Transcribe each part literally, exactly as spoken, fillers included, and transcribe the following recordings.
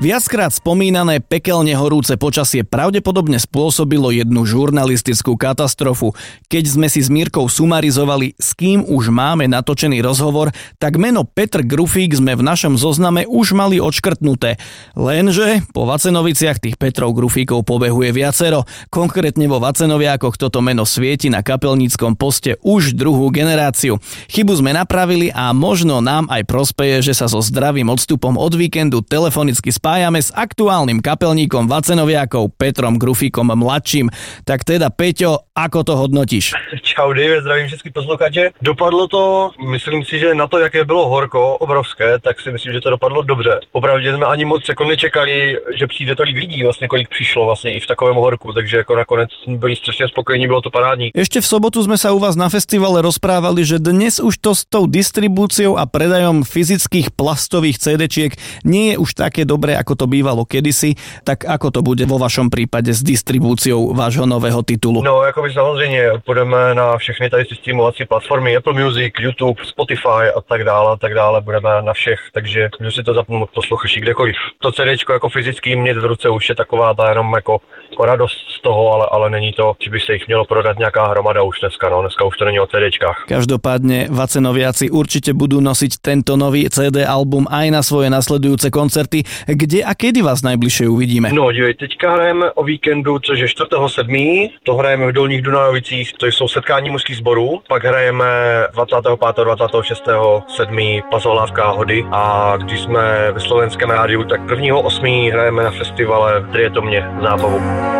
Viackrát spomínané pekelne horúce počasie pravdepodobne spôsobilo jednu žurnalistickú katastrofu. Keď sme si s Mírkou sumarizovali, s kým už máme natočený rozhovor, tak meno Petr Grufík sme v našom zozname už mali odškrtnuté. Lenže po Vacenoviciach tých Petrov Grufíkov pobehuje viacero. Konkrétne vo Vacenoviakoch toto meno svieti na kapelníckom poste už druhú generáciu. Chybu sme napravili a možno nám aj prospeje, že sa so zdravým odstupom od víkendu telefonicky spájame s aktuálnym kapelníkom Vacenoviakov Petrom Grufíkom mladším. Tak teda, Peťo, ako to hodnotíš? Čau, Dave, zdravím všetky posluchače. Dopadlo to, myslím si, že na to, jaké bylo horko, obrovské, tak si myslím, že to dopadlo dobře. Opravdu jsme ani moc jako nečekali, že přijde tolik lidí, vlastně kolik přišlo vlastně i v takovém horku, takže jako nakonec byli strašně spokojení, bylo to parádní. Ešte v sobotu sme sa u vás na festivale rozprávali, že dnes už to s tou distribúciou a predajom fyzických plastových CDčiek nie je už také dobré, ako to bývalo kedysi. Tak ako to bude vo vašom prípade s distribúciou vášho nového titulu? No, jako by samozřejmě půjdeme na všechny tady streamovací platformy, Apple Music, YouTube, Spotify a tak dále, a tak dále, budeme na všech, takže můžu si to zapnout posluchači kdekoliv. To CDčko jako fyzický mít v ruce už je taková ta jenom jako, jako radost z toho, ale, ale není to, že by se jich mělo prodat nějaká hromada už dneska, no, dneska už to není o CDčkách. Každopádne Vacenoviaci určite budú nosiť tento nový cé dé album aj na svoje nasledujúce koncerty. Kde a kedy vás najbližšie uvidíme? No, dívej, teďka hrajeme o víkendu, což je čtvrtého sedmého To hrajeme v Dolních Dunajovicích, to jsou setkání mužských sborů. Pak hrajeme dvacátého pátého dvacátého šestého sedmého Pazohlávka Hody. A když jsme ve slovenském rádiu, tak prvního osmého hrajeme na festivale Tri je to mne zábavu.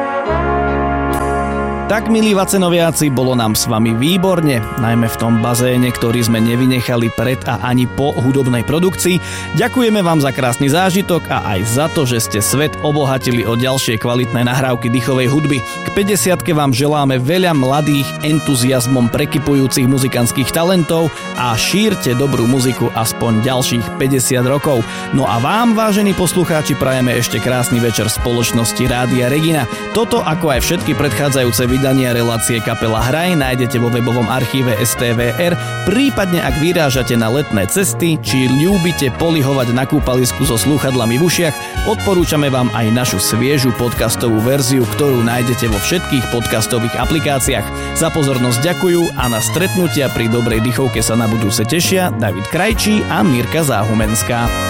Tak, milí Vacenoviaci, bolo nám s vami výborne, najmä v tom bazéne, ktorý sme nevynechali pred a ani po hudobnej produkcii. Ďakujeme vám za krásny zážitok a aj za to, že ste svet obohatili o ďalšie kvalitné nahrávky dýchovej hudby. K päťdesiatke vám želáme veľa mladých, entuziazmom prekypujúcich muzikantských talentov a šírte dobrú muziku aspoň ďalších päťdesiat rokov. No a vám, vážení poslucháči, prajeme ešte krásny večer v spoločnosti Rádia Regina. Toto, ako aj všetky predchádzajúce vydania relácie Kapela Hraj nájdete vo webovom archíve es té vé er, prípadne ak vyrážate na letné cesty, či ľúbite polihovať na kúpalisku so slúchadlami v ušiach, odporúčame vám aj našu sviežu podcastovú verziu, ktorú nájdete vo všetkých podcastových aplikáciách. Za pozornosť ďakujú a na stretnutia pri dobrej dychovke sa na budúce tešia David Krajčí a Mírka Záhumenská.